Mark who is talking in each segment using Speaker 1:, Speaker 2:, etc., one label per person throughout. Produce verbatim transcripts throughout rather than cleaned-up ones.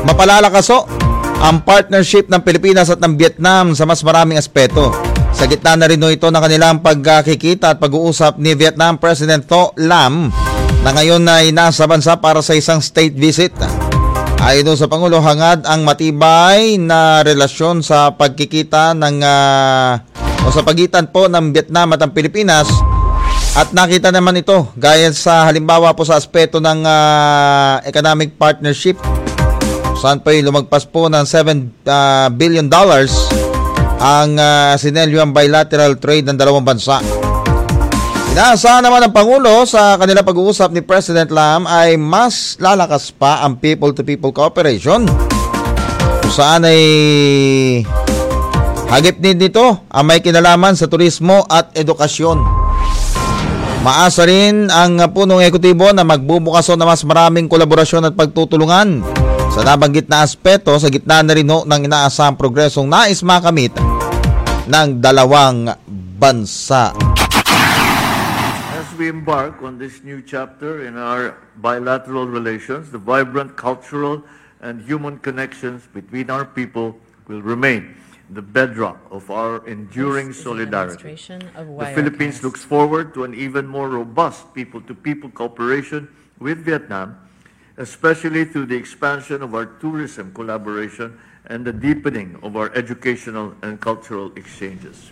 Speaker 1: Mapalalakas ang partnership ng Pilipinas at ng Vietnam sa mas maraming aspeto. Sa gitna na rin ito ng kanilang pagkikita at pag-uusap ni Vietnam President Tho Lam na ngayon ay nasa bansa para sa isang state visit. Ayon sa Pangulo, hangad ang matibay na relasyon sa pagkikita ng uh, o sa pagitan po ng Vietnam at ang Pilipinas. At nakita naman ito gaya sa halimbawa po sa aspeto ng uh, economic partnership, saan po lumagpas po ng seven uh, billion dollars ang uh, sinelyong bilateral trade ng dalawang bansa. Inaasahan naman ng Pangulo sa kanilang pag-uusap ni President Lam ay mas lalakas pa ang people-to-people cooperation, kung saan ay hagip din nito ang may kinalaman sa turismo at edukasyon. Maasa rin ang punong ekutibo na magbubukas na mas maraming kolaborasyon at pagtutulungan sa nabanggit na aspeto sa gitna na rin ng inaasahang progresong nais makamit ng dalawang bansa.
Speaker 2: As we embark on this new chapter in our bilateral relations, the vibrant cultural and human connections between our people will remain the bedrock of our enduring solidarity. The Philippines looks forward to an even more robust people-to-people cooperation with Vietnam, especially through the expansion of our tourism collaboration and the deepening of our educational and cultural exchanges.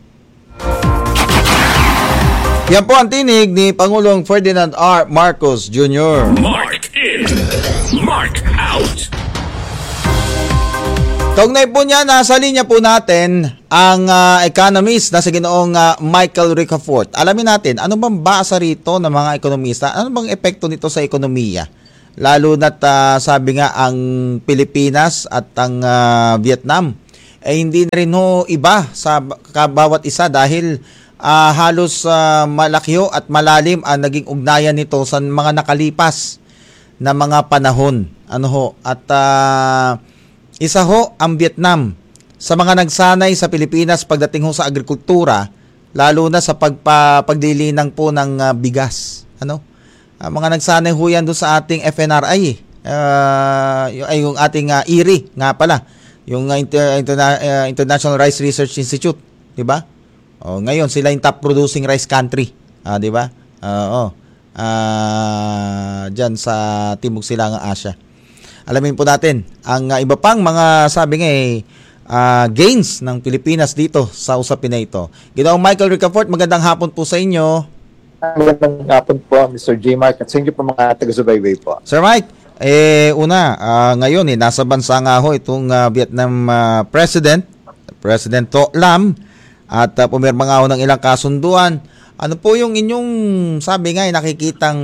Speaker 1: Yan po ang tinig ni Pangulong Ferdinand R. Marcos Junior
Speaker 3: Mark in, Mark out.
Speaker 1: Kaugnay po niya, nasa linya po natin ang uh, economist na si Ginoong uh, Michael Ricafort. Alamin natin, ano bang basa rito ng mga ekonomista? Ano bang epekto nito sa ekonomiya? Lalo na't uh, sabi nga ang Pilipinas at ang uh, Vietnam ay eh, hindi na rin ho iba sa bawat isa dahil uh, halos uh, malaki ho at malalim ang naging ugnayan nito sa mga nakalipas na mga panahon. Ano ho? At uh, isa ho ang Vietnam sa mga nagsanay sa Pilipinas pagdating ho sa agrikultura, lalo na sa pagpa, pagdilinang po ng uh, bigas. Ano? Uh, mga nagsanay ho yan doon sa ating F N R I, uh, yung, ay, yung ating uh, I R I nga pala, yung uh, Inter, Interna- uh, International Rice Research Institute, di ba? Oh, ngayon sila yung top producing rice country, uh, di ba? Uh, oh, uh, diyan sa Timog Silangang Asya. Alamin po natin ang uh, iba pang mga sabi nga eh, uh, gains ng Pilipinas dito sa usapin na ito. Ginoong Michael Ricafort, magandang hapon po sa inyo.
Speaker 4: Magandang hapon po, Mister J. Mark, at sa inyo po mga taga-subaybay po.
Speaker 1: Sir Mike, eh, una, uh, ngayon eh, nasa bansa nga ho itong uh, Vietnam uh, President, President Tho Lam, at uh, pumirma nga ho ng ilang kasunduan. Ano po yung inyong, sabi nga, eh, nakikitang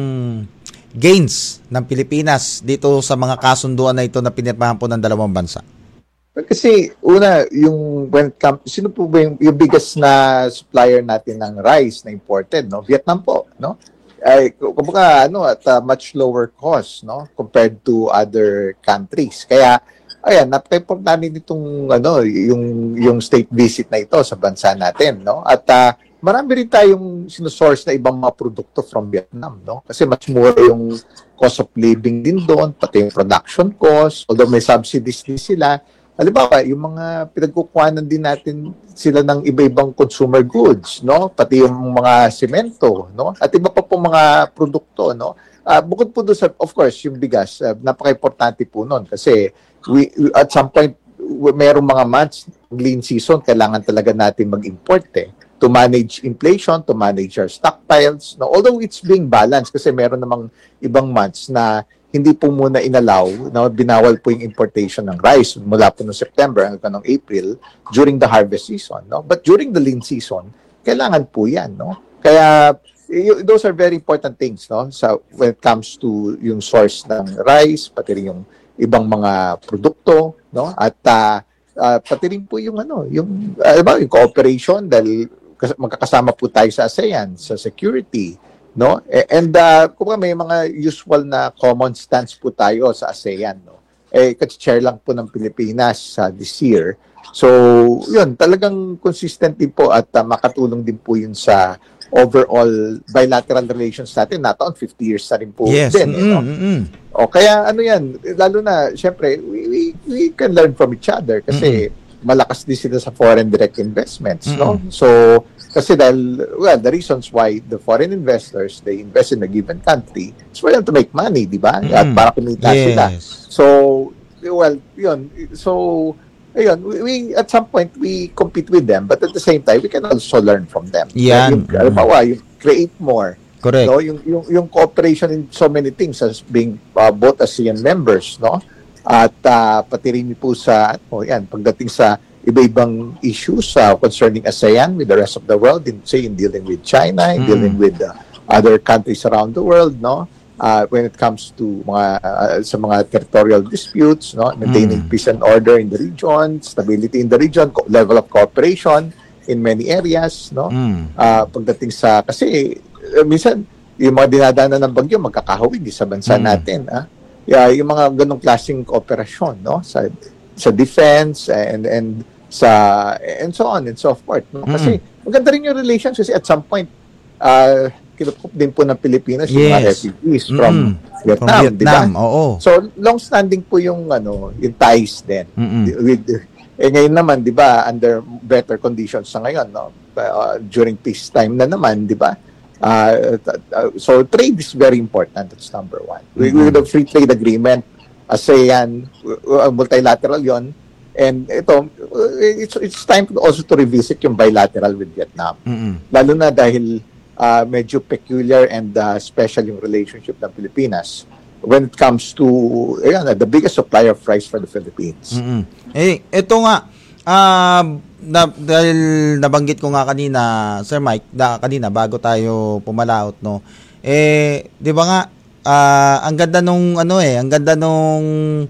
Speaker 1: gains ng Pilipinas dito sa mga kasunduan na ito na pinirmahan po ng dalawang bansa?
Speaker 4: Kasi una, yung when come, sino po ba yung, yung biggest na supplier natin ng rice na imported, no? Vietnam po, no? Ay, kumbaga ano, at uh, much lower cost, no, compared to other countries. Kaya ayan, napaka-importante nitong ano, yung yung state visit na ito sa bansa natin, no? At uh, marami rin tayong sinusource na ibang mga produkto from Vietnam, no? Kasi much more yung cost of living din doon, pati yung production cost, although may subsidies din sila. Halimbawa, yung mga pinagkukuhanan din natin sila ng iba-ibang consumer goods, no? Pati yung mga semento, no? At iba pa po mga produkto, no? Uh, bukod po doon sa, of course, yung bigas, uh, napaka-importante po nun kasi we, we, at some point, we, merong mga months, lean season, kailangan talaga natin mag-import eh, to manage inflation, to manage our stockpiles, no? Although it's being balanced kasi meron namang ibang months na hindi po muna inalaw, no, binawal po yung importation ng rice mula po noong September hanggang noong April during the harvest season, no? But during the lean season, kailangan po yan, no? Kaya y- those are very important things, no? So when it comes to yung source ng rice, pati rin yung ibang mga produkto, no? At uh, uh, pati rin po yung ano, yung uh, ba, yung cooperation dahil magkakasama po tayo sa ASEAN, sa security, no? And uh, kung may mga usual na common stance po tayo sa ASEAN, no? Eh, kasi-chair lang po ng Pilipinas uh, this year. So, yun, talagang consistent din po at uh, makatulong din po yun sa overall bilateral relations natin, nataon fifty years na rin po
Speaker 1: Yes.
Speaker 4: din. eh, no?
Speaker 1: Mm-mm.
Speaker 4: O kaya ano yan, lalo na, syempre, we, we, we can learn from each other kasi malakas din sila sa foreign direct investments, no? So, kasi dahil, well, the reasons why the foreign investors, they invest in a given country, is for them to make money, di ba? At
Speaker 1: Mm.
Speaker 4: para kumita
Speaker 1: Yes.
Speaker 4: sila. So, well, yun. So, ayun, we, we, at some point, we compete with them, but at the same time, we can also learn from them.
Speaker 1: Yan.
Speaker 4: Yung, halimbawa, yung create more,
Speaker 1: Correct.
Speaker 4: no, yung, yung yung cooperation in so many things as being uh, both ASEAN members, no, at uh, pati rin po sa ano yan pagdating sa iba-ibang issues uh, concerning ASEAN with the rest of the world, in say in dealing with China, in
Speaker 1: Mm.
Speaker 4: dealing with uh, other countries around the world, no, uh, when it comes to mga uh, sa mga territorial disputes, no, maintaining
Speaker 1: Mm.
Speaker 4: peace and order in the region, stability in the region, co- level of cooperation in many areas, no.
Speaker 1: Mm.
Speaker 4: Ah, pagdating sa kasi uh, minsan yung mga dinadaanan ng bagyo magkakahawig sa bansa
Speaker 1: Mm.
Speaker 4: natin, ah. Yeah, yung mga ganong klaseng kooperasyon, no, sa sa defense and and sa and so on and so forth, no? Kasi maganda rin yung relations kasi at some point uh, kinukup din po ng Pilipinas yung mga
Speaker 1: Yes.
Speaker 4: refugees
Speaker 1: Mm.
Speaker 4: from
Speaker 1: From
Speaker 4: Vietnam, di ba?
Speaker 1: Vietnam, oo.
Speaker 4: So long-standing po yung ano, yung ties din
Speaker 1: Mm-mm.
Speaker 4: with eh ngayon naman 'di ba under better conditions sa ngayon, no, uh, during peacetime na naman, 'di ba, uh, uh, so trade is very important. That's number one. We,
Speaker 1: Mhm.
Speaker 4: with the free trade agreement, ASEAN, uh, multilateral yon, and ito uh, it's it's time also to revisit yung bilateral with Vietnam,
Speaker 1: Mm-mm.
Speaker 4: lalo na dahil uh, medyo peculiar and uh, special yung relationship ng Pilipinas when it comes to ayan, the biggest supplier of rice for the Philippines.
Speaker 1: Mm-mm. Eh, ito nga, ah, na, dahil nabanggit ko nga kanina, Sir Mike, da, kanina bago tayo pumalaot, no, eh, di ba nga, ah, ang ganda nung, ano eh, ang ganda nung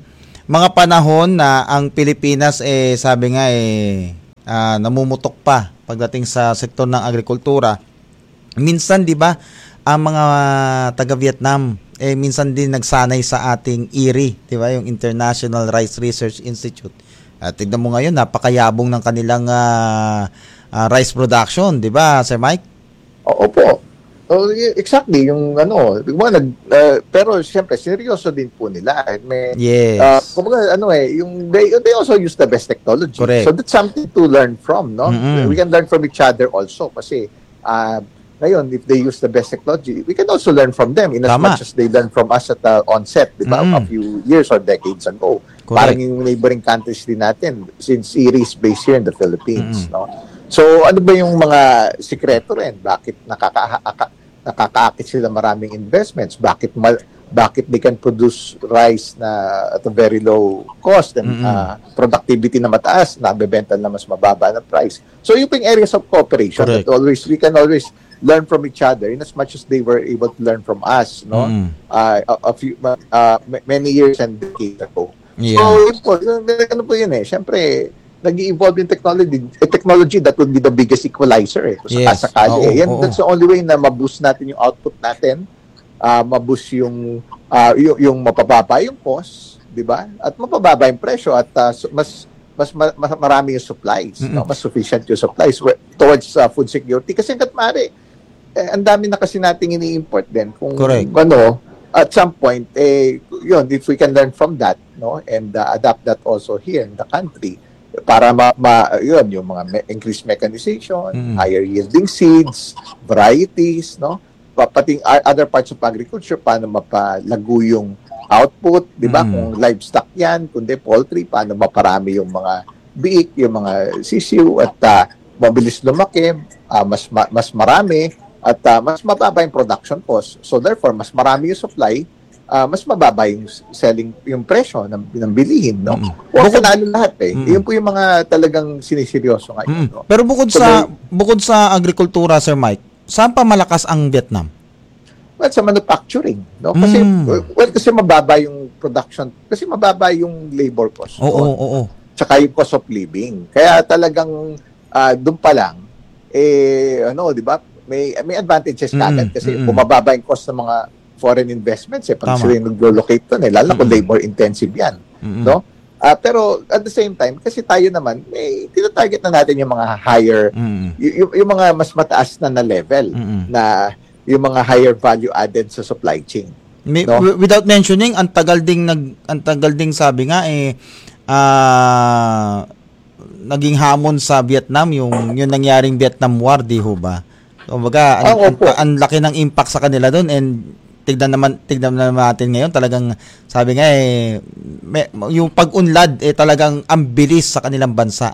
Speaker 1: mga panahon na ang Pilipinas, eh, sabi nga, eh, ah, namumutok pa pagdating sa sektor ng agrikultura. Minsan, di ba, ang mga taga-Vietnam, eh, minsan din nagsanay sa ating I R I, di ba, yung International Rice Research Institute. At tignan mo ngayon, napakayabong ng kanilang ah, ah, rice production, di ba, Sir Mike?
Speaker 4: Oo po. Oh, exactly, yung ano, di ba, nag, uh, pero siyempre, seryoso din po nila. May,
Speaker 1: Yes.
Speaker 4: uh, kumbaga, ano eh, yung, they, they also use the best technology.
Speaker 1: Correct.
Speaker 4: So that's something to learn from, no?
Speaker 1: Mm-mm.
Speaker 4: We can learn from each other also kasi, uh, ngayon, if they use the best technology, we can also learn from them in as
Speaker 1: Tama.
Speaker 4: much as they learn from us at the onset, di ba?
Speaker 1: Mm.
Speaker 4: A few years or decades ago.
Speaker 1: Correct.
Speaker 4: Parang yung neighboring countries din natin, since I R I is based here in the Philippines,
Speaker 1: Mm.
Speaker 4: no? So, ano ba yung mga sikreto rin? Bakit nakaka nakakaakit sila maraming investments? Bakit mal- bakit they can produce rice na at a very low cost and
Speaker 1: Mm-mm.
Speaker 4: uh, productivity na mataas, nabebenta na mas mababa na price? So, yung ping areas of cooperation
Speaker 1: Correct.
Speaker 4: that always we can always learn from each other in as much as they were able to learn from us, no?
Speaker 1: Mm.
Speaker 4: Uh, a, a few uh, ma- many years and decades ago.
Speaker 1: Yeah.
Speaker 4: So, yun po, yun, ano po yun eh, syempre, nag-evolve yung technology, eh, technology that would be the biggest equalizer eh, kung
Speaker 1: Yes.
Speaker 4: sakasakali.
Speaker 1: Oo,
Speaker 4: eh. Yan,
Speaker 1: oo.
Speaker 4: that's the only way na ma-boost natin yung output natin, uh, ma-boost yung, uh, yung, yung mapababa yung cost, di ba? At mapababa yung presyo at uh, su- mas mas ma- mas marami yung supplies, no? Mas sufficient yung supplies we- towards uh, food security. Kasi hanggat maaari, eh, ang dami na kasi nating ini-import din. Kung
Speaker 1: Correct.
Speaker 4: ano, at some point, eh, yun, if we can learn from that, no, and uh, adapt that also here in the country, para ma, ma yun, yung mga me- increased mechanization,
Speaker 1: Mm.
Speaker 4: higher yielding seeds, varieties, no, Pa- pati o- other parts of agriculture, paano mapalago yung output, di ba?
Speaker 1: Mm.
Speaker 4: Kung livestock yan, kundi poultry, paano maparami yung mga biik, yung mga sisiw, at uh, mabilis lumaki, uh, mas ma- mas marami, at uh, mas mababa yung production cost. So therefore, mas marami yung supply, uh, mas mababa yung selling, yung presyo ng, ng bilihin, no?
Speaker 1: Mm.
Speaker 4: Huwag
Speaker 1: Bukod-
Speaker 4: kanalo lahat eh.
Speaker 1: Mm.
Speaker 4: Yun po yung mga talagang siniseryoso ngayon,
Speaker 1: Mm.
Speaker 4: no?
Speaker 1: Pero bukod
Speaker 4: So,
Speaker 1: sa
Speaker 4: they-
Speaker 1: bukod sa agrikultura, Sir Mike, saan pa malakas ang Vietnam?
Speaker 4: Well, sa manufacturing, no? Kasi,
Speaker 1: Mm.
Speaker 4: well, kasi mababa yung production, kasi mababa yung labor cost.
Speaker 1: Oo,
Speaker 4: doon.
Speaker 1: oo, oo.
Speaker 4: Tsaka yung cost of living. Kaya talagang uh, doon pa lang, eh, ano, di ba, may, may advantages
Speaker 1: Mm,
Speaker 4: kagad kasi
Speaker 1: mm, mm.
Speaker 4: bumababa yung cost ng mga foreign investments eh, pag
Speaker 1: Tama.
Speaker 4: sila yung nag-locate doon eh, lalo na kung
Speaker 1: Mm.
Speaker 4: labor intensive yan,
Speaker 1: Mm-mm.
Speaker 4: no? Ah, pero at the same time, kasi tayo naman, may tinatarget na natin yung mga higher,
Speaker 1: Mm.
Speaker 4: y- yung, yung mga mas mataas na na level,
Speaker 1: Mm-mm.
Speaker 4: na yung mga higher value added sa supply chain.
Speaker 1: May-
Speaker 4: No?
Speaker 1: wi- Without mentioning, ang tagal ding nag ang tagal ding sabi nga eh ah naging hamon sa Vietnam yung yung nangyaring Vietnam War, di ho ba? Kumbaga, ang,
Speaker 4: Ah,
Speaker 1: ang,
Speaker 4: opo.
Speaker 1: ang laki ng impact sa kanila doon, and tignan naman tignan naman natin ngayon, talagang sabi nga eh may, yung pag-unlad eh talagang ang bilis sa kanilang bansa.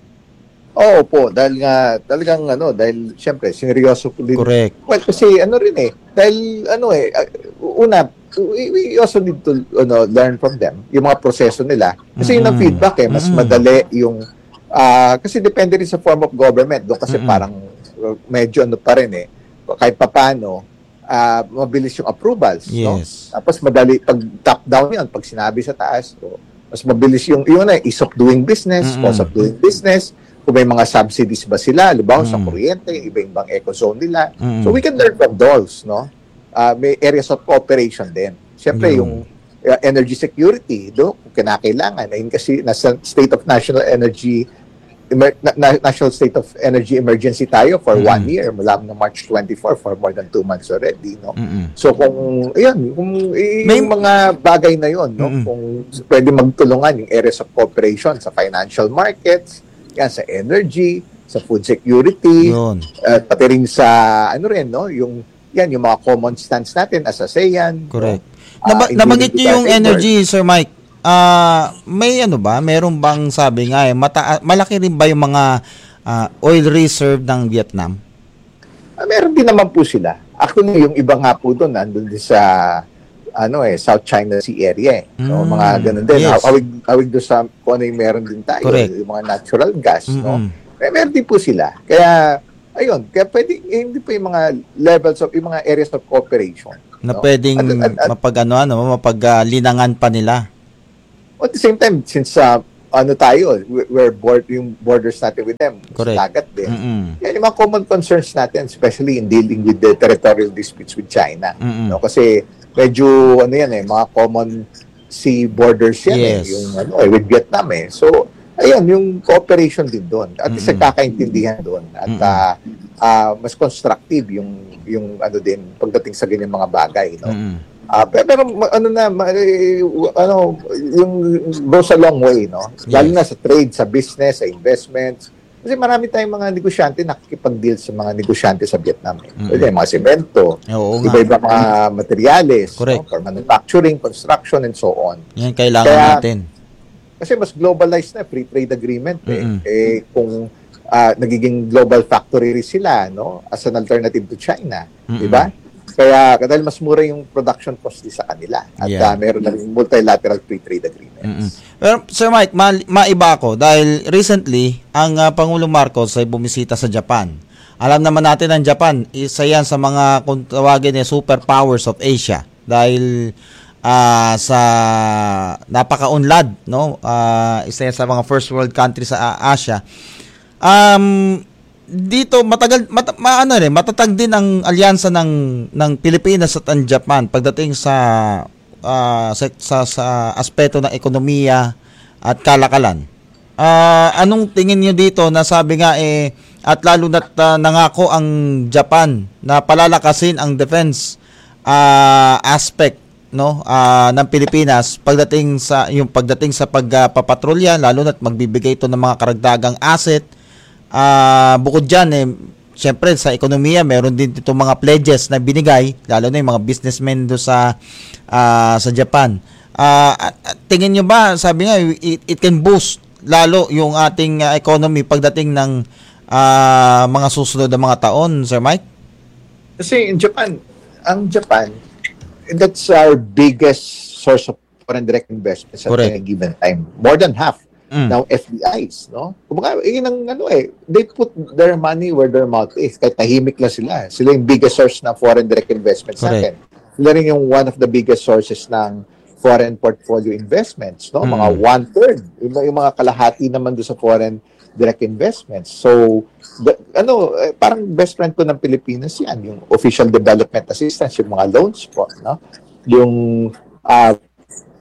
Speaker 4: Oo po, dahil nga talagang ano, dahil syempre seryoso po din.
Speaker 1: Correct.
Speaker 4: Well, kasi ano rin eh, dahil ano eh, uh, una, we, we also need to ano, learn from them, yung mga proseso nila. Kasi yun ang
Speaker 1: Mm-mm.
Speaker 4: feedback eh, mas
Speaker 1: Mm-mm.
Speaker 4: madali yung, ah, kasi depende rin sa form of government. Doon kasi
Speaker 1: Mm-mm.
Speaker 4: parang uh, medyo ano pa rin eh, kahit papano, ah, mabilis yung approvals. No?
Speaker 1: Yes.
Speaker 4: Tapos madali, pag top down yun, pag sinabi sa taas, so, mas mabilis yung, yun na, ease of doing business,
Speaker 1: Mm-mm.
Speaker 4: cost of doing business, kung may mga subsidies ba sila, halimbawa sa
Speaker 1: Mm.
Speaker 4: kuryente, iba-ibang eco-zone nila.
Speaker 1: Mm.
Speaker 4: So we can learn from those, no? Ah, may areas of cooperation din. Siyempre,
Speaker 1: Yun.
Speaker 4: yung uh, energy security, do, kung kinakailangan, ayun kasi nasa state of national energy, emer- na- na- national state of energy emergency tayo for
Speaker 1: Mm.
Speaker 4: one year, mula ng March twenty-fourth, for more than two months already, no?
Speaker 1: Mm-mm.
Speaker 4: So kung ayan, kung eh,
Speaker 1: May-
Speaker 4: yung mga bagay na 'yon, no,
Speaker 1: Mm-mm.
Speaker 4: kung pwede magtulungan yung areas of cooperation sa financial markets, yan sa energy, sa food security,
Speaker 1: Yun.
Speaker 4: at pati rin sa ano rin, no, yung yan yung mga common stance natin as ASEAN.
Speaker 1: Correct.
Speaker 4: no?
Speaker 1: Naba-
Speaker 4: Ah,
Speaker 1: nabanggit
Speaker 4: including
Speaker 1: niyo yung
Speaker 4: Dubai
Speaker 1: energy, Sir Mike. Ah, may ano ba? Meron bang sabi nga eh, mata- malaki rin ba yung mga ah, oil reserve ng Vietnam?
Speaker 4: Ah, meron din naman po sila. Actually, yung iba nga po doon, nandun din sa ano eh, South China Sea area eh. So,
Speaker 1: Mm,
Speaker 4: mga ganun din.
Speaker 1: yes.
Speaker 4: Awig, awig doon sa kung ano yung meron din tayo.
Speaker 1: Correct.
Speaker 4: Yung mga natural gas, no?
Speaker 1: Mm-mm.
Speaker 4: May meron din po sila. Kaya, ayun, kaya pwede, eh, hindi po yung mga levels of, yung mga areas of cooperation.
Speaker 1: Na
Speaker 4: no?
Speaker 1: pwedeng
Speaker 4: At- at- at-
Speaker 1: mapag ano, ano, mapaglinangan pa nila.
Speaker 4: At the same time, since uh, ano tayo, we- we're board, yung borders natin with them,
Speaker 1: Correct.
Speaker 4: sa dagat din.
Speaker 1: Mm-mm.
Speaker 4: Yan yung mga common concerns natin, especially in dealing with the territorial disputes with China.
Speaker 1: Mm-mm.
Speaker 4: No? Kasi medyo, ano yan eh, mga common sea borders yan
Speaker 1: Yes.
Speaker 4: eh, yung ano eh, with Vietnam eh. So, ayun, yung cooperation din doon. At least
Speaker 1: Mm-mm.
Speaker 4: nagkakaintindihan doon. At
Speaker 1: Mm-mm.
Speaker 4: ah, ah, mas constructive yung, yung ano din, pagdating sa ganyan mga bagay. No?
Speaker 1: Mm-mm.
Speaker 4: Ah, pero, pero ma- ano na ma- eh, ano yung goes a long way, no? Lalo
Speaker 1: Yes.
Speaker 4: na sa trade, sa business, sa investments. Kasi marami tayong mga negosyante nakikipag-deal sa mga negosyante sa Vietnam. Eh.
Speaker 1: Mm.
Speaker 4: Pwede, mga semento,
Speaker 1: Oo nga.
Speaker 4: iba-iba mga materials,
Speaker 1: Correct.
Speaker 4: no? For manufacturing, construction, and so on.
Speaker 1: Yan kailangan
Speaker 4: Kaya-
Speaker 1: natin.
Speaker 4: Kasi mas globalized na free trade agreement eh.
Speaker 1: Mm-mm.
Speaker 4: Eh kung ah, nagiging global factory sila, no, as an alternative to China,
Speaker 1: Mm-mm.
Speaker 4: di ba? Kaya dahil mas mura yung production cost sa kanila at
Speaker 1: Yeah.
Speaker 4: ah, meron na rin multilateral free trade agreements.
Speaker 1: Mm-mm. Pero Sir Mike, ma- maiba ako dahil recently ang ah, Pangulong Marcos ay bumisita sa Japan. Alam naman natin ang Japan, isa yan sa mga kung tawagin eh, superpowers of Asia dahil ah, sa napaka-unlad, no? Ah, isa yan sa mga first world countries sa ah, Asia. Um dito matagal mat, maano rin matatag din ang alyansa ng ng Pilipinas at ang Japan pagdating sa ah, sa, sa sa aspeto ng ekonomiya at kalakalan. Ah, anong tingin niyo dito na sabi nga eh at lalo na't ah, nangako ang Japan na palalakasin ang defense ah, aspect no ah, ng Pilipinas pagdating sa yung pagdating sa pagpapatrolya lalo na't magbibigay ito ng mga karagdagang asset. Ah, bukod diyan eh syempre sa ekonomiya meron din itong mga pledges na binigay lalo na yung mga businessmen do sa ah, sa Japan. Ah, at, at tingin niyo ba sabi nga it, it can boost lalo yung ating ah, economy pagdating ng ah, mga susunod na mga taon, Sir Mike?
Speaker 4: Kasi in Japan, ang Japan, that's our biggest source of foreign direct investments at
Speaker 1: Correct.
Speaker 4: any given time. More than half.
Speaker 1: Mm.
Speaker 4: Now, F D Is, no? Kumbaga, yun ang ano eh, they put their money where their mouth is. Kahit tahimik lang sila. Sila yung biggest source ng foreign direct investments
Speaker 1: Correct.
Speaker 4: natin. Sila rin yung one of the biggest sources ng foreign portfolio investments, no?
Speaker 1: Mm.
Speaker 4: Mga one-third. Yung, yung mga kalahati naman doon sa foreign direct investments. So, the, ano, eh, parang best friend ko ng Pilipinas yan, yung official development assistance, yung mga loans po, no? Yung uh,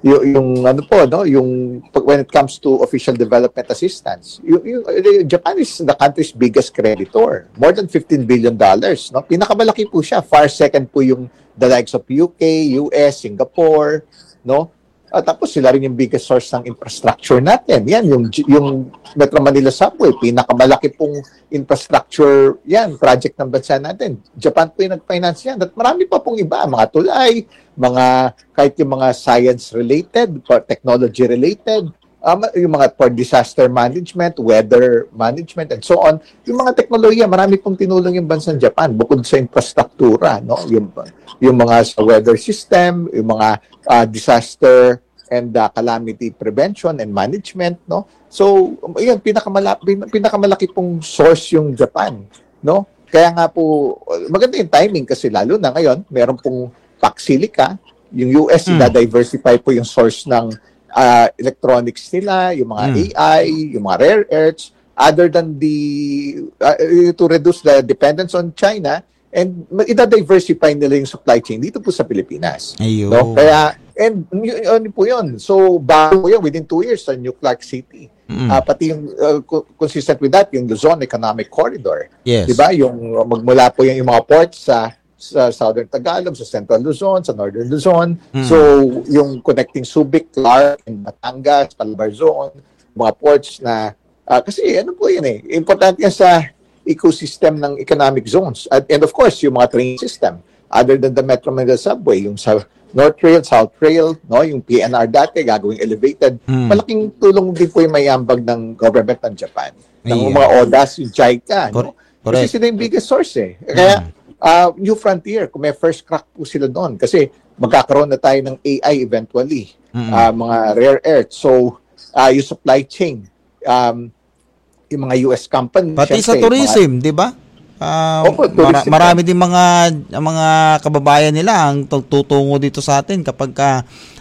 Speaker 4: yung, yung ano po, no, yung pag- when it comes to official development assistance, yung, yung, yung Japan is the country's biggest creditor, more than fifteen billion dollars, no? Pinakamalaki po siya, far second po yung the likes of U K, U S, Singapore, no? At tapos sila rin yung biggest source ng infrastructure natin. Yan, yung, yung Metro Manila Subway, pinakamalaki pong infrastructure, yan, project ng bansa natin. Japan po yung nag-finance yan. At marami pa pong iba, mga tulay, mga, kahit yung mga science-related, technology-related, um, yung mga for disaster management, weather management, and so on. Yung mga teknolohiya, marami pong tinulong yung bansang Japan, bukod sa infrastruktura, no? Yung, yung mga sa weather system, yung mga uh, disaster and uh, calamity prevention and management, no? So, yun, pinakamalaki, pinakamalaki pong source yung Japan, no? Kaya nga po, maganda yung timing kasi lalo na ngayon, meron pong Pax Silica, yung U S, hmm. diversify po yung source ng uh, electronics nila, yung mga hmm. A I, yung mga rare earths, other than the, uh, to reduce the dependence on China, and ida-diversify nila yung supply chain dito po sa Pilipinas.
Speaker 1: Ayun.
Speaker 4: No? Kaya, and yun po yun. So, bago yan, within two years sa New Clark City. Mm-hmm. Uh, pati yung, uh, consistent with that, yung Luzon Economic Corridor.
Speaker 1: Yes.
Speaker 4: Diba? Yung magmula po yung, yung mga ports sa sa Southern Tagalog, sa Central Luzon, sa Northern Luzon. Mm-hmm. So, yung connecting Subic, Clark, and Batangas, Calabarzon, mga ports na, uh, kasi ano po yun eh, importante yan sa ecosystem ng economic zones. At, and of course, yung mga train system, other than the Metro Manila Subway, yung sa North Rail, South Rail, no, yung P N R dati, gagawing elevated. Mm. Malaking tulong din po yung mayambag ng government ng Japan. Ng yeah. mga O D A S, yung JICA. No? Kasi sila yung biggest source eh. Kaya, mm. uh, New Frontier, kung may first crack po sila doon, kasi magkakaroon na tayo ng A I eventually, mm. uh, mga rare earth. So, uh, yung supply chain, um, yung mga U S company.
Speaker 1: Pati sa tourism, di ba? Uh, Opo, mara- marami din mga mga kababayan nila ang tutungo dito sa atin kapag ka,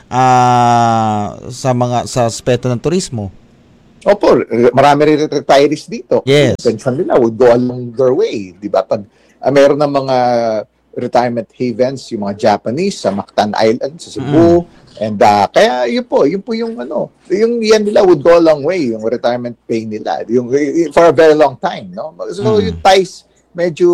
Speaker 1: uh, sa mga sa aspeto ng turismo.
Speaker 4: Opo, marami rin retirees dito.
Speaker 1: Yes.
Speaker 4: Pension nila would go along their way, di ba? Pag uh, meron ng mga retirement havens, yung mga Japanese sa Mactan Island, sa Cebu, mm. And uh, kaya yun po, yun po yung ano, yung yan nila would go a long way, yung retirement pay nila, yung for a very long time, no? So mm. yung ties, medyo,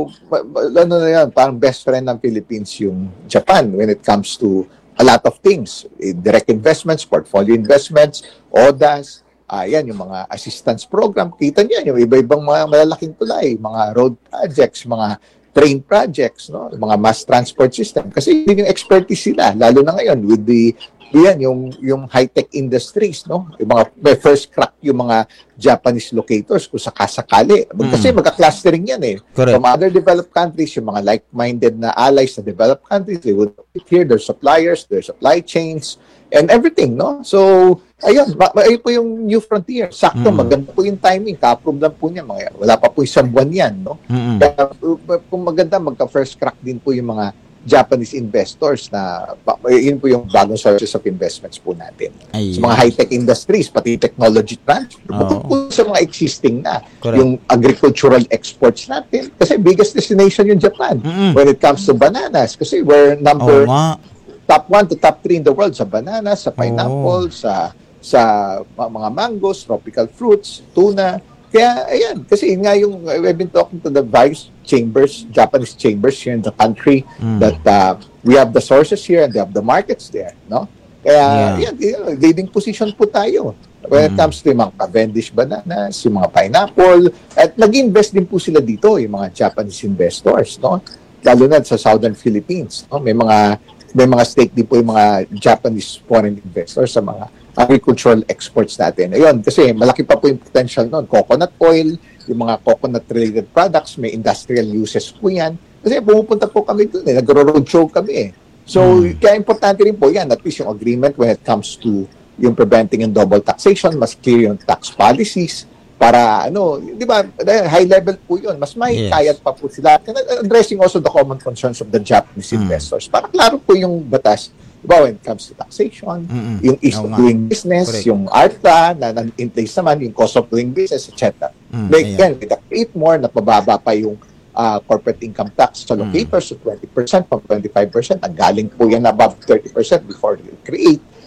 Speaker 4: ano na yan, parang best friend ng Philippines yung Japan when it comes to a lot of things. Direct investments, portfolio investments, O D A S, uh, yan, yung mga assistance program. Kita niyo, yung iba-ibang mga malalaking tulay, mga road projects, mga train projects, no, mga mass transport system, kasi yun yung expertise sila, lalo na ngayon with the yan yung yung high-tech industries, no, yung mga may first crack yung mga Japanese locators kung sakasakali, mm. kasi magka-clustering yan eh. Correct. From other developed countries, yung mga like-minded na allies sa developed countries, they would hear their suppliers, their supply chains, and everything, no? So, ayun, ma- ayun po yung New Frontier. Sakto, mm. maganda po yung timing. Ka-approve lang po niya. Mga, wala pa po isang buwan yan, no? Mm-hmm. Kaya, kung maganda, magka-first crack din po yung mga Japanese investors na, yun po yung bagong sources of investments po natin. Ay, sa mga high-tech industries, pati technology transfer. Oh. Bukod po sa mga existing na. Correct. Yung agricultural exports natin. Kasi biggest destination yung Japan mm-hmm. when it comes to bananas. Kasi we're number... Oh, top one to top three in the world sa banana, sa pineapple, oh. sa sa mga mangoes, tropical fruits, tuna. Kaya, ayan, kasi nga yung, we've been talking to the various chambers, Japanese chambers here in the country, mm. that uh, we have the sources here and they have the markets there, no? Kaya, yeah. ayan, leading position po tayo when mm. it comes to yung mga Cavendish bananas, yung mga pineapple, at nag-invest din po sila dito, yung mga Japanese investors, no? Lalo na sa Southern Philippines, no? May mga may mga stake din po yung mga Japanese foreign investors sa mga agricultural exports natin. Ayun, kasi malaki pa po yung potential noon. Coconut oil, yung mga coconut-related products, may industrial uses po yan. Kasi pumupunta po kami doon eh, nagro-roadshow kami eh. So, hmm. kaya importante rin po yan, at least yung agreement when it comes to yung preventing and double taxation, mas clear yung tax policies, para ano, di ba, high level po yun. Mas may yes. kayat pa po sila. Addressing also the common concerns of the Japanese mm. investors. Para klaro po yung batas. Di ba, when it comes to taxation, Mm-mm. yung ease of no, doing business, correct. Yung A R T A, na in place naman, yung cost of doing business, et cetera. Mm, like, yeah. Again, create more, na pababa pa yung uh, corporate income tax sa locators mm. to twenty percent from twenty-five percent. Ang galing po yan above thirty percent before you create.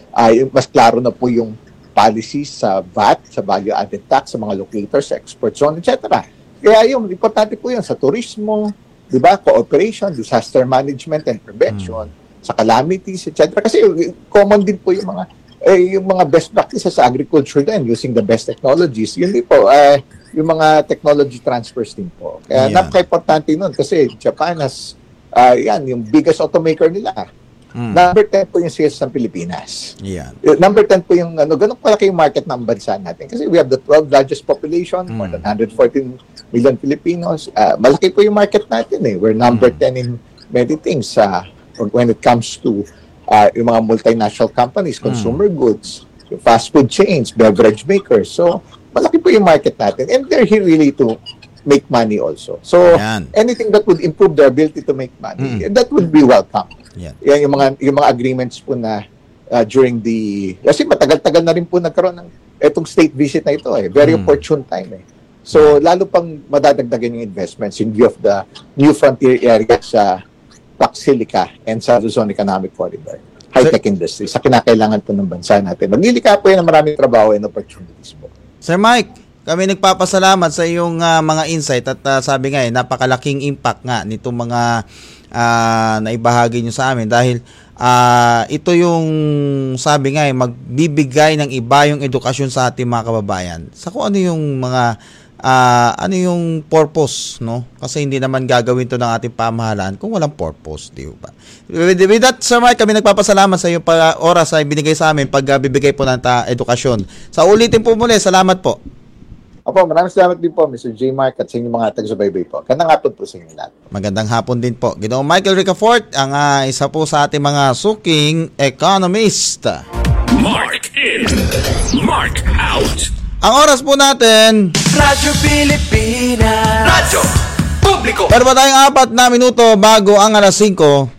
Speaker 4: ay mas klaro na po yung policies sa V A T, sa value added tax, sa mga locators, sa export zone, et cetera. Kaya yung importante po yun sa turismo, di ba, cooperation, disaster management and prevention, hmm. sa calamities, et cetera. Kasi common din po yung mga eh, yung mga best practices sa agriculture din, using the best technologies. Yun din po, eh, yung mga technology transfers din po. Kaya yeah. napaka-importante nun kasi Japan has, uh, yan, yung biggest automaker nila. Mm. Number ten po yung sales ng Pilipinas. Yeah. Number ten po yung, ano, ganun palaki yung market ng bansa natin. Kasi we have the twelfth largest population, mm. more than one hundred fourteen million Filipinos. Uh, malaki po yung market natin eh. We're number mm. ten in many things uh, when it comes to uh, yung mga multinational companies, consumer mm. goods, fast food chains, beverage makers. So, malaki po yung market natin. And they're here really to make money also. So, Ayan. anything that would improve their ability to make money, mm. that would be welcome. Yeah. Yan yung mga yung mga agreements po na uh, during the kasi matagal-tagal na rin po nagkaroon ng etong state visit na ito eh. Very mm. opportune time eh. So, lalo pang madadagdagan yung investments in view of the new frontier areas sa Pax Silica and sa Luzon Economic Corridor. High-tech so, industry sa kinakailangan po ng bansa natin. Maglilika po yan ng maraming trabaho and opportunities po.
Speaker 1: Sir Mike, kami nagpapasalamat sa iyong uh, mga insight at uh, sabi nga eh, napakalaking impact nga nitong mga uh, naibahagi nyo sa amin dahil uh, ito yung sabi nga eh, magbibigay ng iba yung edukasyon sa ating mga kababayan. Sa kung ano yung mga uh, ano yung purpose, no? Kasi hindi naman gagawin to ng ating pamahalaan kung walang purpose, di ba? With, with that, Sir Mike, kami nagpapasalamat sa iyong pa, oras ay binigay sa amin pag uh, bibigay po ng ta- edukasyon. Sa ulitin po muli, salamat po.
Speaker 4: Opo, maraming salamat din po, Mister J. Mark at sa inyong mga taga-subaybay po. Gandang hapon po sa inyong lahat.
Speaker 1: Magandang hapon din po. Ginoong Michael Ricafort, ang uh, isa po sa ating mga suking economist.
Speaker 3: Mark in, Mark out.
Speaker 1: Ang oras po natin,
Speaker 5: Radyo Pilipinas, Radyo Publiko.
Speaker 1: Pero pa tayong apat na minuto bago ang alas singko.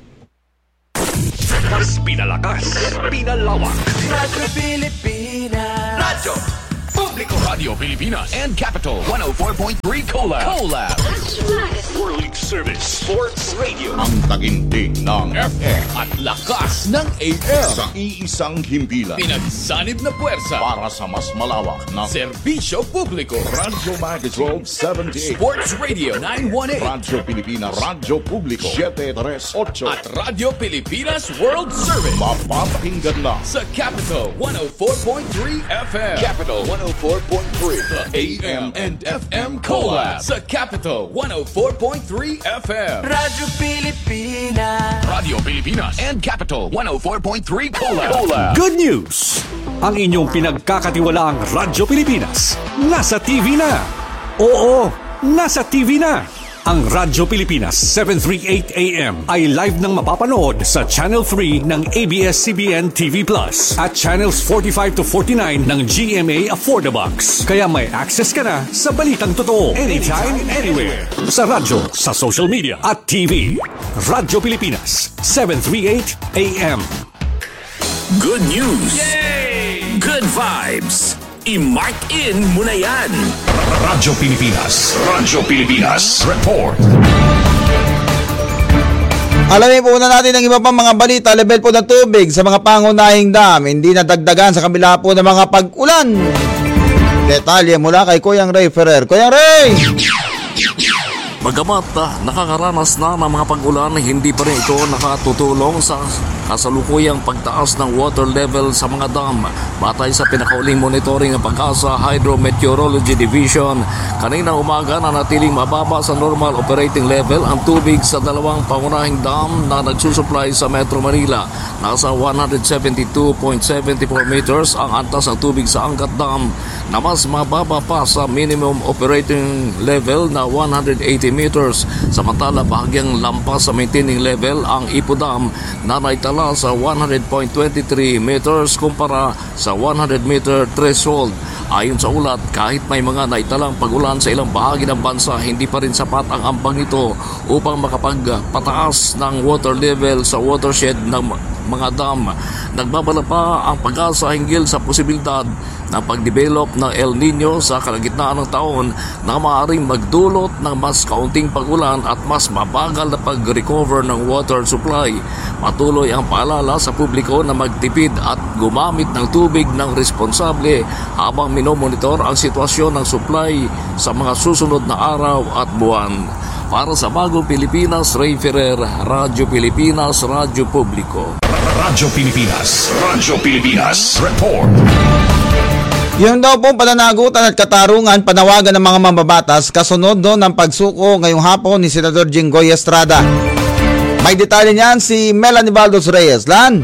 Speaker 3: Mas pinalakas, pinalawak.
Speaker 5: Radyo Pilipinas, Radyo
Speaker 3: Radio Pilipinas and Capital one oh four point three Collab. Collab. World Service Sports Radio.
Speaker 6: Ang taginting ng
Speaker 3: F M at lakas ng A M.
Speaker 6: Sa iisang himpilan.
Speaker 3: Pinagsanib na puwersa
Speaker 6: Para sa mas malawak na
Speaker 3: serbisyo publiko.
Speaker 6: Radyo Magazine seventy-eight.
Speaker 3: Sports Radio nine one eight.
Speaker 6: Radyo Pilipinas. Radyo Publiko seven thirty-eight.
Speaker 3: At Radyo Pilipinas World Service.
Speaker 6: Mapapakinggan lang
Speaker 3: sa Capital one oh four point three F M. Capital one oh four point three. The A M and F M Collab sa Capital one oh four point three F M.
Speaker 5: Radyo Pilipinas.
Speaker 3: Radio Pilipinas and Capital one oh four point three Collab. Collab.
Speaker 7: Good news! Ang inyong pinagkakatiwalaang Radyo Pilipinas nasa T V na. Oo, nasa T V na. Ang Radyo Pilipinas seven thirty-eight A M ay live nang mapapanood sa Channel three ng A B S C B N T V Plus at Channels forty-five to forty-nine ng G M A Affordabox. Kaya may access ka na sa balitang totoo anytime, anywhere. Sa radyo, sa social media at T V. Radyo Pilipinas seven thirty-eight A M.
Speaker 3: Good news! Yay! Good vibes! I-mark in mo na yan! Radyo Pilipinas. Radyo Pilipinas. Report.
Speaker 1: Alamin po na natin ang iba pang mga balita. Level po ng tubig sa mga pangunahing dam hindi nadagdagan sa kabila po ng mga pag-ulan. Detalye mula kay Kuyang Ray Ferrer. Kuyang Ray!
Speaker 8: Bagamat uh, nakakaranas na ng mga pag-ulan, hindi pa rin ito nakatutulong sa kasalukuyang pagtaas ng water level sa mga dam. Batay sa pinakauling monitoring ng Pag-asa Hydrometeorology Division, kanina umaga na natiling mababa sa normal operating level ang tubig sa dalawang pangunahing dam na nagsusupply sa Metro Manila. Nasa one seventy-two point seven four meters ang antas ng tubig sa Angat Dam na mas mababa pa sa minimum operating level na one eighty meters. Samantala, bahagyang lampas sa maintaining level ang Ipo Dam na naitala sa one hundred point two three meters kumpara sa one hundred meter threshold. Ayon sa ulat, kahit may mga naitalang pagulan sa ilang bahagi ng bansa, hindi pa rin sapat ang ambang nito upang makapagpataas ng water level sa watershed ng mga dam. Nagbabala pa ang pag-asa hinggil sa posibilidad ng pagdevelop ng El Nino sa kalagitnaan ng taon na maaaring magdulot ng mas kaunting pag-ulan at mas mabagal na pag-recover ng water supply. Patuloy ang paalala sa publiko na magtipid at gumamit ng tubig ng responsable habang minomonitor ang sitwasyon ng supply sa mga susunod na araw at buwan. Para sa Bagong Pilipinas, Ray Ferrer, Radyo Pilipinas, Radyo Publiko.
Speaker 3: Radyo Pilipinas, Radyo Pilipinas, report.
Speaker 1: Yung daw pong pananagutan at katarungan panawagan ng mga mambabatas kasunod no, ng pagsuko ngayong hapon ni Senador Jinggoy Estrada. May detalye niyan si Melanie Baldos Reyes. Lan?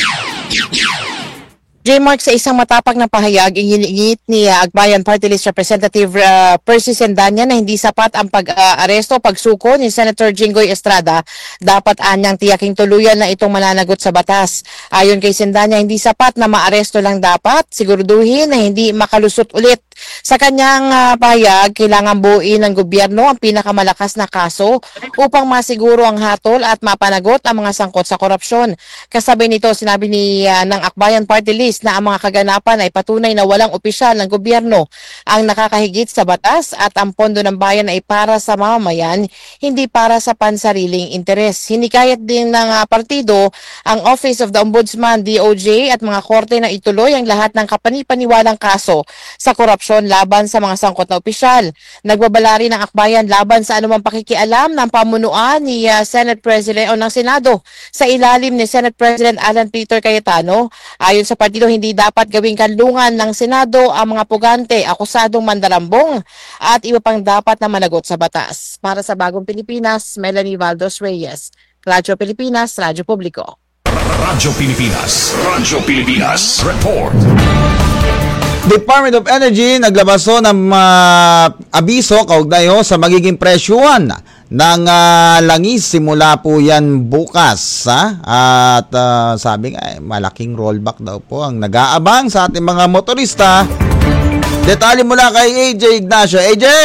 Speaker 9: J-Mark, sa isang matapang na pahayag, iniingit ni uh, Akbayan Party List Representative uh, Percy Sendanya na hindi sapat ang pag-aresto, uh, pagsuko ni Senator Jinggoy Estrada. Dapat anyang tiyaking tuluyan na itong mananagot sa batas. Ayon kay Sendanya, hindi sapat na maaresto lang dapat, siguraduhin na hindi makalusot ulit. Sa kanyang uh, pahayag, kailangan buuin ng gobyerno ang pinakamalakas na kaso upang masiguro ang hatol at mapanagot ang mga sangkot sa korupsyon. Kasabay nito, sinabi ni uh, ng Akbayan Party List na ang mga kaganapan ay patunay na walang opisyal ng gobyerno ang nakakahigit sa batas at ang pondo ng bayan ay para sa mamamayan, hindi para sa pansariling interes. Hinikayat din ng uh, partido ang Office of the Ombudsman, D O J at mga korte na ituloy ang lahat ng kapanipaniwalang kaso sa korupsyon laban sa mga sangkot na opisyal. Nagbabala rin ang akbayan laban sa anumang pakikialam ng pamunuan ni uh, Senate President o ng Senado sa ilalim ni Senate President Alan Peter Cayetano. Ayon sa partido, hindi dapat gawing kanlungan ng Senado ang mga pugante, akusadong mandarambong at iba pang dapat na managot sa batas. Para sa Bagong Pilipinas, Melanie Baldos Reyes, Radyo Pilipinas, Radyo Publiko.
Speaker 3: Radyo Pilipinas, Radyo Pilipinas, report.
Speaker 1: Department of Energy naglabas ng uh, abiso kaugnay sa magiging presyuhan ng uh, langis simula po yan bukas. Ha? At uh, sabi nga, eh, malaking rollback daw po ang nag-aabang sa ating mga motorista. Detalye mula kay A J Ignacio. A J!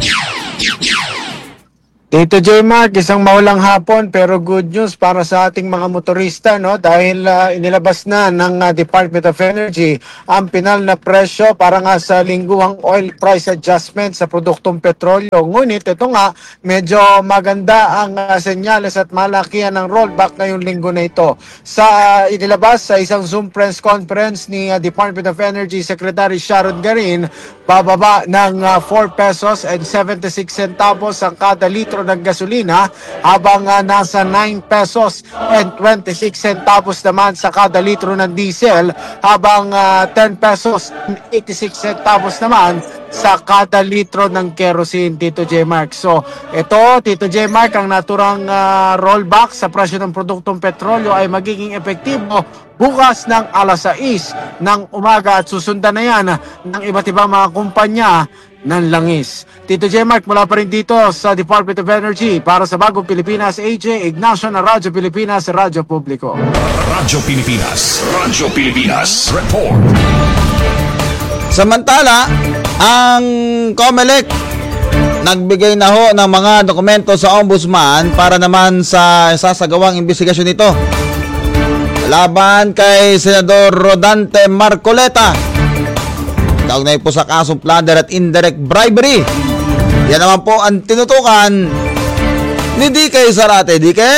Speaker 10: Tito J-Mark, isang maulang hapon pero good news para sa ating mga motorista, no? Dahil uh, inilabas na ng uh, Department of Energy ang pinal na presyo para nga sa lingguhang oil price adjustment sa produktong petrolyo. Ngunit ito nga, medyo maganda ang uh, senyales at malakihan ng rollback ngayong linggo na ito. Sa uh, inilabas sa isang Zoom press conference ni uh, Department of Energy Secretary Sharon Garin, bababa ng uh, four pesos and seventy-six centavos ang kada litro ng gasolina habang uh, nasa nine pesos and twenty-six centavos naman sa kada litro ng diesel habang uh, ten pesos and eighty-six centavos naman sa kada litro ng kerosene, Tito J-Mark. So, ito, Tito J-Mark, ang naturang uh, rollback sa presyo ng produktong petrolyo ay magiging epektibo bukas ng alas sais ng umaga at susundan na yan ng iba't ibang mga kumpanya ng langis. Tito J-Mark, mula pa rin dito sa Department of Energy para sa Bagong Pilipinas, A J Ignacio na Radyo Pilipinas, Radyo Publiko.
Speaker 3: Radyo Pilipinas, Radyo Pilipinas, report.
Speaker 1: Samantala, ang COMELEC nagbigay na ho ng mga dokumento sa Ombudsman para naman sa sasagawang investigasyon nito laban kay Senador Rodante Marcoleta. Kaugnay po sa kasong plunder at indirect bribery. Yan naman po ang tinutukan ni D K Zarate. D K!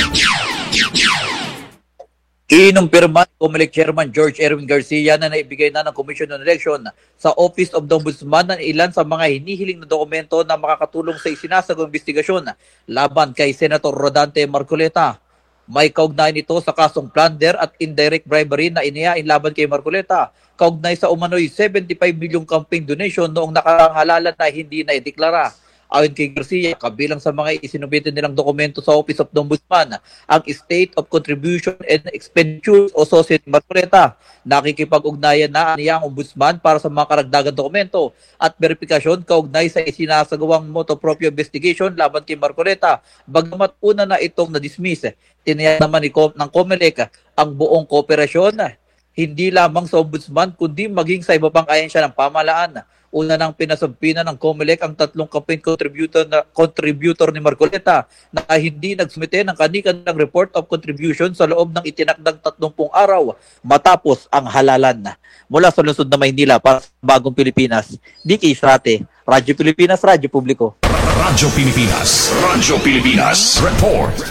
Speaker 11: Kinumpirma COMELEC Chairman George Erwin Garcia na naibigay na ng Commission on Election sa Office of the Ombudsman ng ilan sa mga hinihiling na dokumento na makakatulong sa isinasagawang investigasyon laban kay Senator Rodante Marcoleta. May kaugnay nito sa kasong plunder at indirect bribery na inihain laban kay Marcoleta, kaugnay sa umano'y seventy-five milyong campaign donation noong nakaraang halalan na hindi na ideklara. Ayon kay Garcia, kabilang sa mga isinubitin nilang dokumento sa Office of the Ombudsman, ang State of Contribution and Expenditures o Society Marcoleta. Nakikipag-ugnayan na niya ang Ombudsman para sa mga karagdagan dokumento at verifikasyon kaugnay sa isinasagawang motu proprio investigation laban kay Marcoleta. Bagamat una na itong na-dismiss, tiniyak naman ni Com- ng COMELEC ang buong kooperasyon, hindi lamang sa Ombudsman kundi maging sa iba pang ahensya ng pamahalaan Una nang pinasabpina ng COMELEC ang tatlong campaign contributor na contributor ni Marcoleta na hindi nagsumite ng kanilang report of contribution sa loob ng itinakdang tatlumpung araw matapos ang halalan. Mula sa lungsod na Maynila para sa Bagong Pilipinas, D K Srate, Radyo Pilipinas, Radyo Publiko.
Speaker 3: Radyo Pilipinas, Radyo Pilipinas, Report.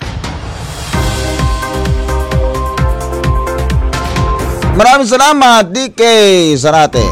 Speaker 1: Maraming salamat, D K Srate.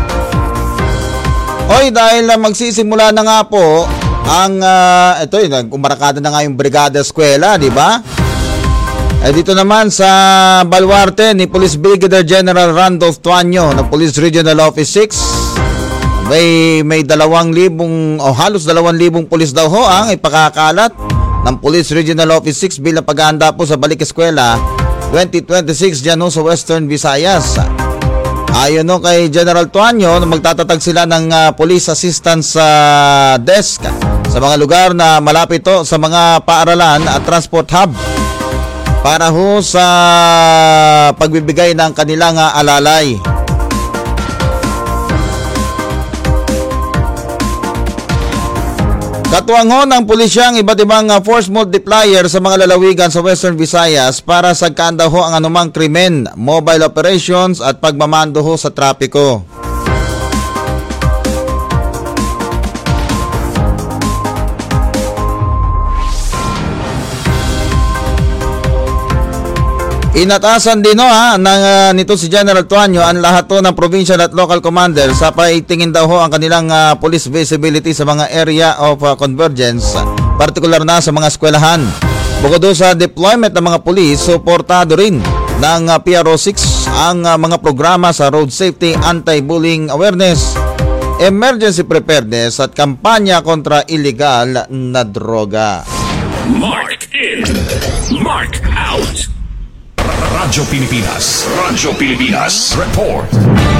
Speaker 1: Oy, dahil uh, magsisimula na nga po ang uh, ito yun, kumarakada na nga yung Brigada Eskwela, di ba? Eh dito naman sa Baluarte ni Police Brigadier General Randolph Tuanyo ng Police Regional Office six, may may dalawang libong o halos dalawang libong pulis daw ho ang ipakakalat ng Police Regional Office six bilang paghahanda po sa Balik Eskwela twenty twenty-six dyan ho sa Western Visayas. Ayon no kay General Tuanyo, magtatatag sila ng uh, Police Assistance uh, Desk sa mga lugar na malapit to sa mga paaralan at transport hub para ho sa pagbibigay ng kanilang uh, alalay. Katuwang ho ng pulisya ang iba't ibang uh, force multiplier sa mga lalawigan sa Western Visayas para sagkaan daw ho ang anumang krimen, mobile operations at pagmamando ho sa trapiko. Inatasan din no, ha, ng, uh, nito si General Tuanyo ang lahat to ng provincial at local commander sa paitingin daw ho ang kanilang uh, police visibility sa mga area of uh, convergence, partikular na sa mga eskwelahan. Bukod do sa deployment ng mga police, suportado rin ng uh, P R O six ang uh, mga programa sa road safety, anti-bullying awareness, emergency preparedness at kampanya kontra illegal na droga.
Speaker 3: Mark in, Mark out. Radyo Pilipinas, Radyo Pilipinas, Report.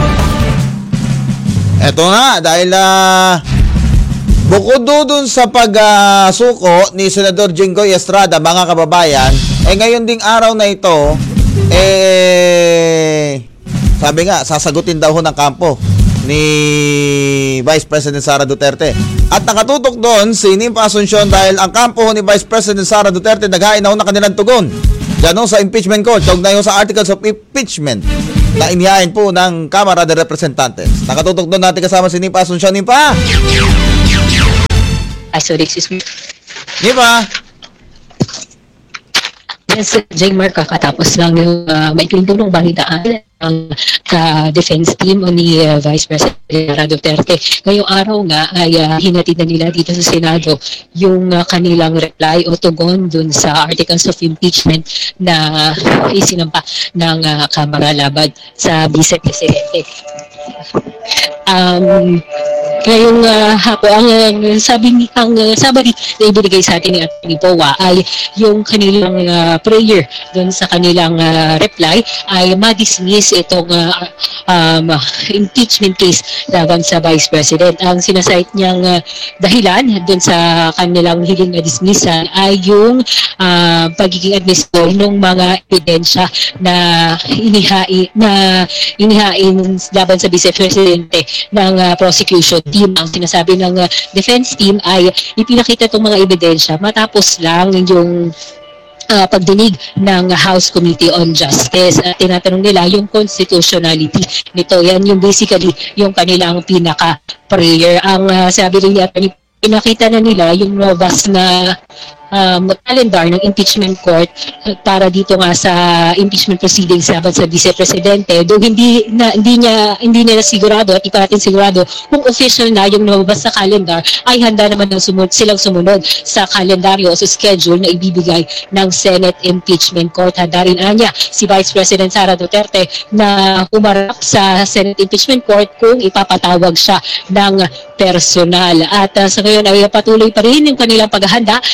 Speaker 1: Eto na, dahil uh, bukod dun sa pagsuko uh, ni Senador Jinggoy Estrada, mga kababayan, eh ngayon ding araw na ito, eh sabi nga, sasagutin daw ho ng kampo ni Vice President Sara Duterte. At nakatutok doon si Nimpa Asuncion dahil ang kampo ni Vice President Sara Duterte naghain na ho ng kanilang tugon diyan sa impeachment court, kaugnay ho sa articles of impeachment na inihain po ng Kamara de Representantes. Nakatutok doon natin kasama si Nimpa Asuncion. Nimpa!
Speaker 12: Ay, sorry, excuse me.
Speaker 1: Nimpa!
Speaker 12: Yes, Jaymark, kakatapos lang yung uh, maikling tulong balitaan ang ka-defense team ni uh, Vice President Sara Duterte. Ngayong araw nga ay uh, hinatid na nila dito sa Senado yung uh, kanilang reply o tugon dun sa articles of impeachment na uh, isinampa ng uh, Kamara laban sa Vice Presidente. Um, ngayong uh, hapo, ang uh, sabi ni ang uh, sabari na ibinigay sa atin ni Atty. Powa ay yung kanilang uh, prayer dun sa kanilang uh, reply ay ma-dismiss itong uh, um, impeachment case laban sa Vice President. Ang sinasite niyang uh, dahilan dun sa kanilang hiling na dismissan ay yung uh, pagiging admissible ng mga ebidensya na inihain na inihain laban sa Vice Presidente ng uh, prosecution team. Ang sinasabi ng uh, defense team ay ipinakita itong mga ebidensya matapos lang yung Uh, pagdinig ng House Committee on Justice. At uh, tinatanong nila yung constitutionality nito. Yan yung basically yung kanilang pinaka-prayer. Ang uh, sabi rin niya, pinakita na nila yung robust na um, calendar ng impeachment court para dito nga sa impeachment proceedings laban sa Vice Presidente. Though hindi na hindi niya hindi nila sigurado at ipa natin sigurado kung official na yung lumabas sa calendar ay handa naman ng sumunod silang sumunod sa kalendaryo o sa schedule na ibibigay ng Senate Impeachment Court. Handa rin anya si Vice President Sara Duterte na humarap sa Senate Impeachment Court kung ipapatawag siya ng personal. At uh, sa ngayon ay patuloy pa rin yung kanilang paghahanda para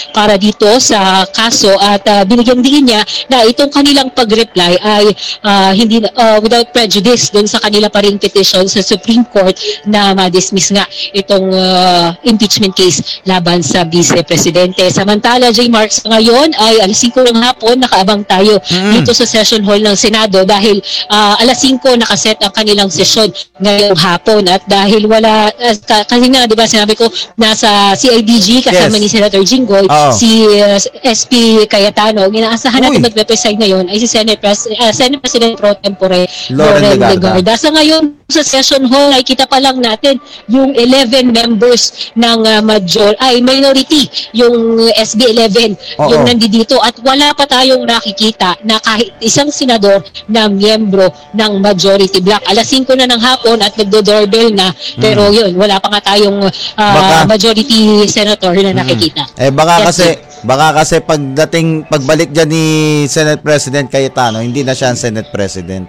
Speaker 12: dito sa kaso at uh, binigyang diin niya na itong kanilang pag-reply ay uh, hindi uh, without prejudice doon sa kanila pa ring petition sa Supreme Court na ma-dismiss nga itong uh, impeachment case laban sa Vice Presidente. Samantala, J. Marks, ngayon ay alas singko ng hapon nakaabang tayo mm. dito sa session hall ng Senado dahil uh, alas singko nakaset ang kanilang sesyon ngayong hapon at dahil wala uh, kasi nga, di ba, sinabi ko, nasa C I D G kasama yes. ni Senator Jinggoy, oh. si uh, S P Cayetano. Inaasahan natin mag-preside ngayon ay si Senate, Pres uh, Senate President Pro Tempore Loren Legarda. Sa ngayon, sa session hall, ay kita pa lang natin yung eleven members ng uh, major, ay minority, yung S B eleven, oh, yung oh. nandito at wala pa tayong nakikita na kahit isang senador na miyembro ng majority block. Alas singko na ng hapon at nagdo-doorbell na, pero mm. yun, wala pa nga tayong uh, majority senator na nakikita.
Speaker 1: Mm. Eh baka
Speaker 12: yes,
Speaker 1: kasi baka kasi pagdating pagbalik diyan ni Senate President Cayetano, hindi na siya ang Senate President.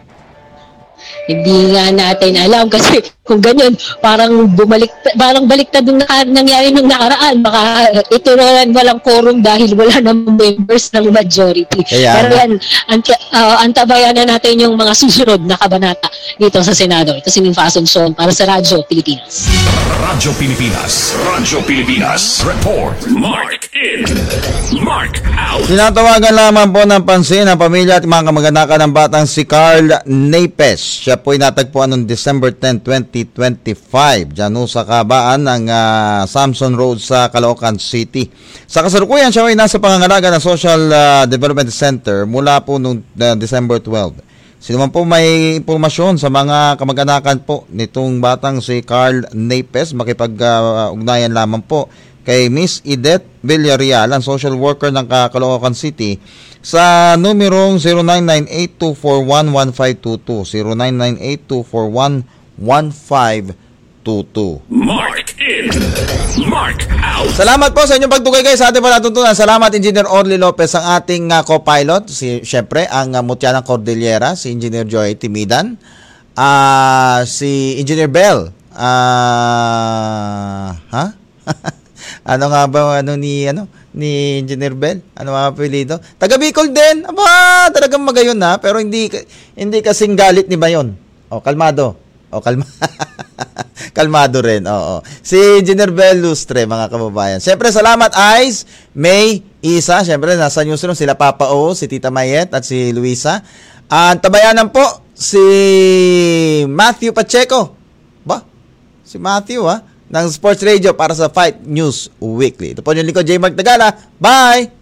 Speaker 12: Hindi nga natin alam kasi kung ganyan, parang bumalik, parang baliktad yung naka, nangyari nung nakaraan. Baka ito na walang quorum dahil wala namang members ng majority. Kaya, pero yan, ant, uh, antabayan na natin yung mga susunod na kabanata dito sa Senado. Ito si Minfason Sean para sa Radyo Pilipinas.
Speaker 3: Radyo Pilipinas. Radyo Pilipinas. Report. Mark in. Mark out.
Speaker 1: Tinatawagan lamang po ng pansin ang pamilya at mga kamag-anakan ng batang si Carl Napes. Siya po'y natagpuan noong December tenth, twenty twenty-five dyan sa kabaan ng uh, Samson Road sa Caloocan City. Sa kasalukuyan, siya ay nasa pangangalaga ng Social uh, Development Center mula po noong uh, December twelfth. Sino man po may impormasyon sa mga kamag-anakan po nitong batang si Carl Napes, makipag-ugnayan uh, lamang po kay Miss Edith Villarreal, ang social worker ng Caloocan City, sa numerong zero nine nine eight two four one one five two two, zero nine nine eight two four one one five two two.
Speaker 3: Mark in. Mark out.
Speaker 1: Salamat po sa inyong pagtugay guys sa ating palatuntunan. Salamat Engineer Orly Lopez, ang ating uh, co-pilot, si syempre ang uh, Mutya ng Cordillera, si Engineer Joy Timidan, uh, si Engineer Bell. Ah, uh, ha? Ano nga ba ano ni ano ni Engineer Bell? Ano nga apelyido? Taga Bicol din. Aba, talagang magayon na, pero hindi hindi kasing galit ni Bayon. Oh, kalmado. Oh, kalma. Kalmado rin. Oo. Si Engineer Bell Lustre, mga kababayan. Siyempre, salamat Ice, May, Isa. Siyempre, nasa newsroom sila Papa O, si Tita Mayet at si Luisa. At tabayanan po si Matthew Pacheco. Ba? Si Matthew, ha? Ng Sports Radio para sa Fight News Weekly. Ito po yung lingkod, J. Mark Tagala. Bye!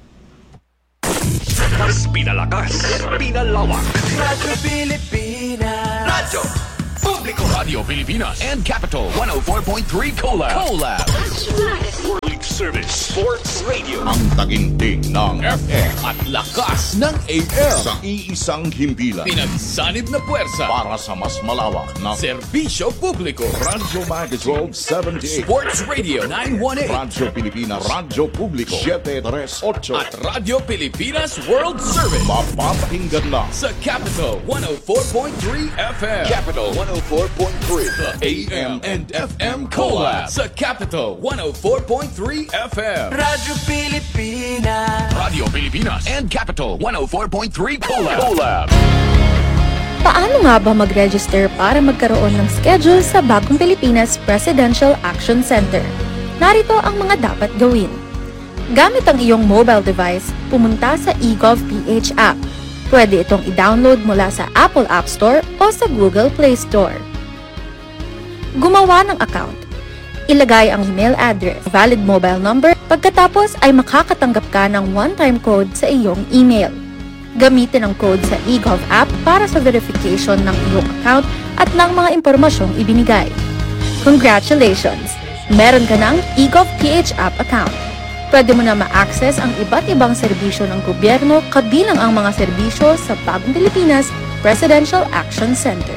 Speaker 3: Pinalakas, pinalawak.
Speaker 5: Radyo Pilipinas. Radyo Publiko.
Speaker 3: Radio Pilipinas and Capital one oh four point three Collab. Collab. World Service Sports Radio.
Speaker 6: Ang taginting ng F M
Speaker 3: at lakas ng A M.
Speaker 6: Sa iisang himpilan.
Speaker 3: Pinagsanib na puwersa
Speaker 6: Para sa mas malawak na
Speaker 3: serbisyo publiko.
Speaker 6: Radyo Magazine seventy-eight.
Speaker 3: Sports Radio nine one eight.
Speaker 6: Radyo Pilipinas. Radyo Publiko seven thirty-eight.
Speaker 3: At Radio Pilipinas World Service.
Speaker 6: Mapapakinggan lang
Speaker 3: sa Capital one oh four point three F M. Capital one oh four point three. The A M and F M Collab sa Capital one oh four point three F M.
Speaker 5: Radyo Pilipinas.
Speaker 3: Radio Pilipinas and Capital one oh four point three Collab. Collab.
Speaker 13: Paano nga ba mag-register para magkaroon ng schedule sa Bagong Pilipinas Presidential Action Center? Narito ang mga dapat gawin. Gamit ang iyong mobile device, pumunta sa eGovPH app. Pwede itong i-download mula sa Apple App Store o sa Google Play Store. Gumawa ng account. Ilagay ang email address, valid mobile number, pagkatapos ay makakatanggap ka ng one-time code sa iyong email. Gamitin ang code sa eGov app para sa verification ng iyong account at ng mga impormasyong ibinigay. Congratulations! Meron ka ng eGovPH app account. Pwede mo na ma-access ang iba't ibang serbisyo ng gobyerno kabilang ang mga serbisyo sa Bagong Pilipinas Presidential Action Center.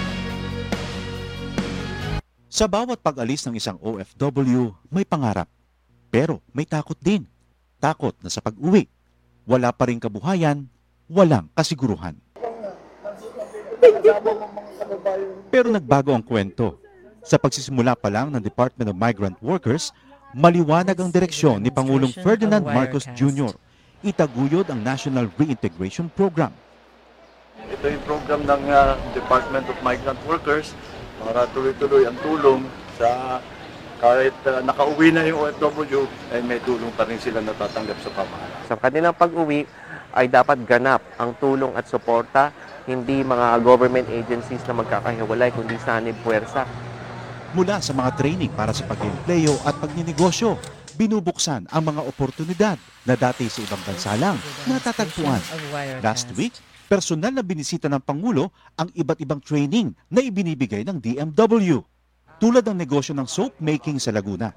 Speaker 14: Sa bawat pag-alis ng isang O F W, may pangarap. Pero may takot din. Takot na sa pag-uwi. Wala pa rin kabuhayan, walang kasiguruhan. Pero nagbago ang kwento. Sa pagsisimula pa lang ng Department of Migrant Workers, Maliwanag ang direksyon ni Pangulong Ferdinand Marcos Junior Itaguyod ang National Reintegration Program.
Speaker 2: Ito yung program ng uh, Department of Migrant Workers para tuloy-tuloy ang tulong sa kahit uh, nakauwi na yung O F W ay may tulong pa rin sila natatanggap sa pamahalaan.
Speaker 15: Sa kanilang pag-uwi ay dapat ganap ang tulong at suporta, hindi mga government agencies na magkakahiwalay kundi sanib puwersa.
Speaker 14: Mula sa mga training para sa pag-empleo at pagninegosyo, binubuksan ang mga oportunidad na dati sa ibang bansa lang natatagpuan. Last week, personal na binisita ng Pangulo ang iba't ibang training na ibinibigay ng D M W, tulad ng negosyo ng soap making sa Laguna.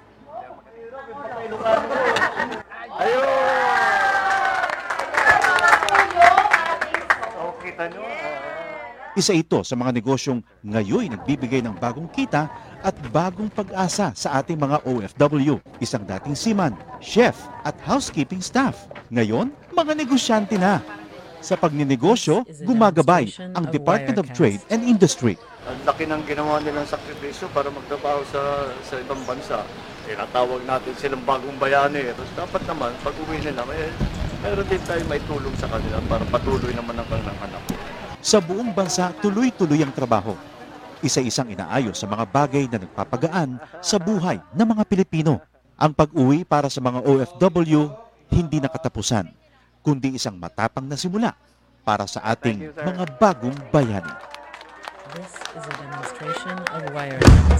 Speaker 14: Isa ito sa mga negosyong ngayon nagbibigay ng bagong kita at bagong pag-asa sa ating mga O F W. Isang dating seaman, chef at housekeeping staff. Ngayon, mga negosyante na. Sa pagninegosyo, gumagabay ang Department of Trade and Industry.
Speaker 2: Ang laki ng ginawa nilang sakripisyo para magtrabaho sa sa ibang bansa. Tinatawag natin silang bagong bayani. Tapos dapat naman, pag uwi nila, may, meron din tayo may tulong sa kanila para patuloy naman ang kanilang anak.
Speaker 14: Sa buong bansa, tuloy-tuloy ang trabaho. Isa-isang inaayos sa mga bagay na nagpapagaan sa buhay ng mga Pilipino. Ang pag-uwi para sa mga O F W, hindi nakatapusan, kundi isang matapang na simula para sa ating mga bagong bayani.
Speaker 16: This is a demonstration of wireless.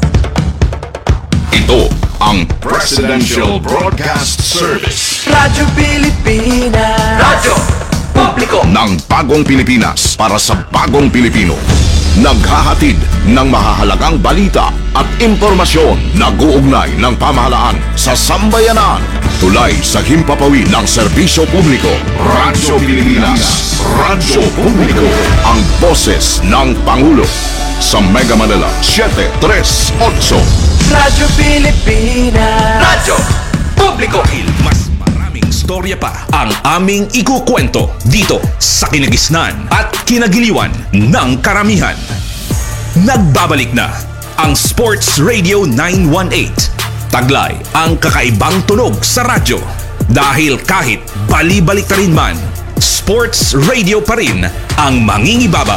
Speaker 3: Ito ang Presidential Broadcast Service.
Speaker 5: Radyo Pilipinas. Radyo Publiko
Speaker 3: ng Bagong Pilipinas para sa Bagong Pilipino. Naghahatid ng mahahalagang balita at impormasyon na guugnay ng pamahalaan sa sambayanan. Tulay sa himpapawid ng serbisyo publiko. Radyo Pilipinas. Radyo Publiko. Ang boses ng Pangulo. Sa Mega Manila, seven three eight.
Speaker 5: Radyo Pilipinas. Radyo Publiko.
Speaker 3: Mas maraming storya pa ang aming ikukwento dito sa kinagisnan at kinagiliwan ng karamihan. Nagbabalik na ang Sports Radio nine one eight. Taglay ang kakaibang tunog sa radyo. Dahil kahit bali-balik na rin man, Sports Radio pa rin ang mangingibabaw.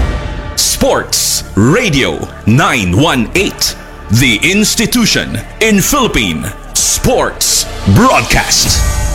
Speaker 3: Sports Radio nine one eight. The institution in Philippine sports broadcast.